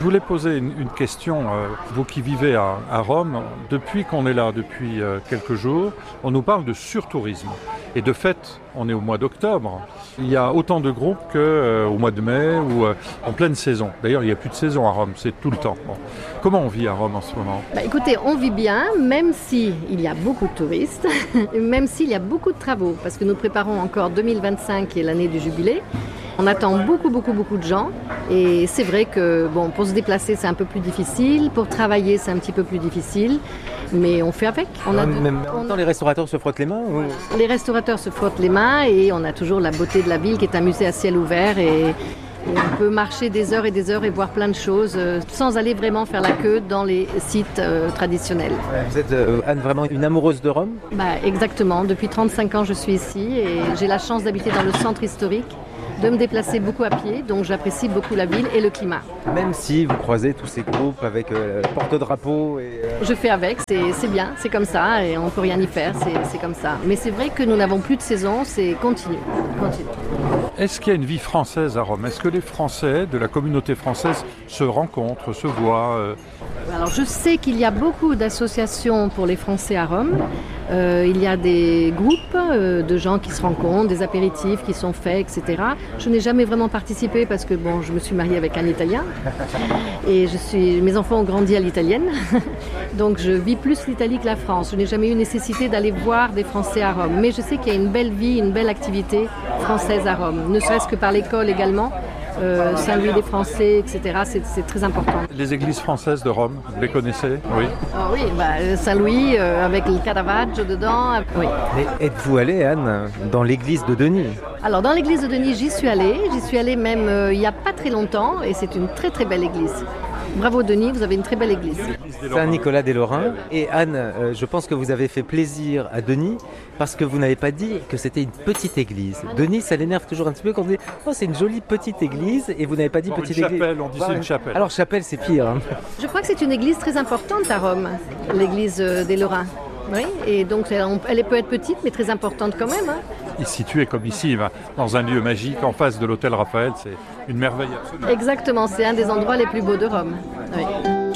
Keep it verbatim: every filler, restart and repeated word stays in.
voulais poser une, une question, euh, vous qui vivez à, à Rome, depuis qu'on est là, depuis euh, quelques jours, on nous parle de surtourisme. Et de fait, on est au mois d'octobre, il y a autant de groupes qu'au euh, mois de mai ou euh, en pleine saison. D'ailleurs, il n'y a plus de saison à Rome, c'est tout le temps. Bon. Comment on vit à Rome en ce moment ? Bah, écoutez, on vit bien, même s'il y a beaucoup de touristes, même s'il y a beaucoup de travaux, parce que nous préparons encore deux mille vingt-cinq, qui est l'année du jubilé. On attend beaucoup, beaucoup, beaucoup de gens et c'est vrai que bon, pour se déplacer, c'est un peu plus difficile. Pour travailler, c'est un petit peu plus difficile, mais on fait avec. On a de, Même on... temps, les restaurateurs se frottent les mains ou... Les restaurateurs se frottent les mains et on a toujours la beauté de la ville qui est un musée à ciel ouvert et, et on peut marcher des heures et des heures et voir plein de choses euh, sans aller vraiment faire la queue dans les sites euh, traditionnels. Ouais, vous êtes, euh, Anne, vraiment une amoureuse de Rome ? Bah, exactement. Depuis trente-cinq ans, je suis ici et j'ai la chance d'habiter dans le centre historique, de me déplacer beaucoup à pied, donc j'apprécie beaucoup la ville et le climat. Même si vous croisez tous ces groupes avec euh, porte-drapeau et... Euh... Je fais avec, c'est, c'est bien, c'est comme ça et on ne peut rien y faire, c'est, c'est comme ça. Mais c'est vrai que nous n'avons plus de saison, c'est continu, continu. Est-ce qu'il y a une vie française à Rome ? Est-ce que les Français de la communauté française se rencontrent, se voient euh... Alors je sais qu'il y a beaucoup d'associations pour les Français à Rome. Euh, il y a des groupes euh, de gens qui se rencontrent, des apéritifs qui sont faits, et cetera. Je n'ai jamais vraiment participé parce que bon, je me suis mariée avec un Italien et je suis, mes enfants ont grandi à l'italienne, donc je vis plus l'Italie que la France. Je n'ai jamais eu nécessité d'aller voir des Français à Rome, mais je sais qu'il y a une belle vie, une belle activité française à Rome, ne serait-ce que par l'école également. Euh, Saint-Louis des Français, et cetera. C'est, c'est très important. Les églises françaises de Rome, vous les connaissez ? Oui. Oh oui, bah, Saint-Louis euh, avec le Caravaggio dedans. Oui. Mais êtes-vous allée, Anne, dans l'église de Denis ? Alors dans l'église de Denis, j'y suis allée. J'y suis allée même euh, il n'y a pas très longtemps et c'est une très très belle église. Bravo Denis, vous avez une très belle église. Saint-Nicolas des Lorrains. Et Anne, euh, je pense que vous avez fait plaisir à Denis parce que vous n'avez pas dit que c'était une petite église. Ah Denis, ça l'énerve toujours un petit peu quand vous dites « Oh, c'est une jolie petite église » et vous n'avez pas dit bon, petite une église. Chapelle, on dit c'est une chapelle. Alors chapelle, c'est pire. Hein. Je crois que c'est une église très importante à Rome, l'église des Lorrains. Oui, et donc elle peut être petite mais très importante quand même. Hein. Il est situé comme ici, dans un lieu magique, en face de l'hôtel Raphaël, c'est une merveille absolue. Exactement, c'est un des endroits les plus beaux de Rome. Oui.